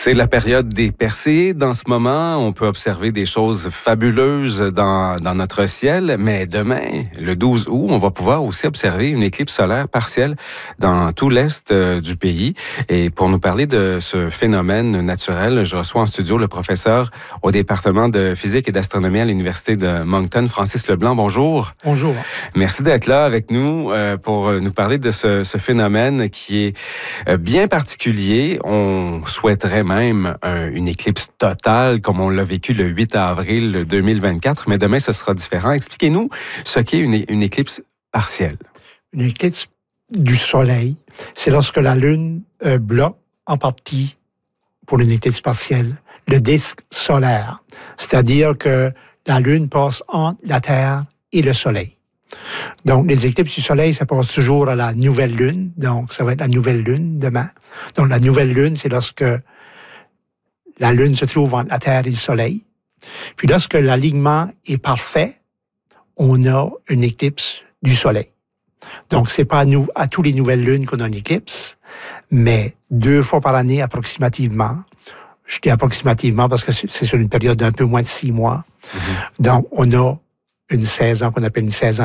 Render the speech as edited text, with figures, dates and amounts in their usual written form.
C'est la période des Perséides en ce moment. On peut observer des choses fabuleuses dans notre ciel. Mais demain, le 12 août, on va pouvoir aussi observer une éclipse solaire partielle dans tout l'est du pays. Et pour nous parler de ce phénomène naturel, je reçois en studio le professeur au département de physique et d'astronomie à l'Université de Moncton, Francis Leblanc. Bonjour. Bonjour. Merci d'être là avec nous pour nous parler de ce phénomène qui est bien particulier. On souhaiterait même une éclipse totale comme on l'a vécu le 8 avril 2024, mais demain ce sera différent. Expliquez-nous ce qu'est une éclipse partielle. Une éclipse du Soleil, c'est lorsque la Lune bloque en partie, pour une éclipse partielle, le disque solaire. C'est-à-dire que la Lune passe entre la Terre et le Soleil. Donc, les éclipses du Soleil, ça passe toujours à la nouvelle Lune. Donc, ça va être la nouvelle Lune demain. Donc, la nouvelle Lune, c'est lorsque la Lune se trouve entre la Terre et le Soleil. Puis, lorsque l'alignement est parfait, on a une éclipse du Soleil. Donc, c'est pas à tous les nouvelles lunes qu'on a une éclipse, mais 2 fois par année approximativement. Je dis approximativement parce que c'est sur une période d'un peu moins de 6 mois. Mm-hmm. Donc, on a une saison qu'on appelle une saison